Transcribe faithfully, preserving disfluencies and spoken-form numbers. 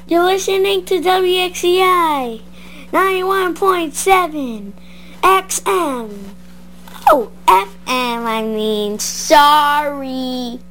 You're listening to W X E I ninety-one point seven X M. Oh, F M, I mean. Sorry.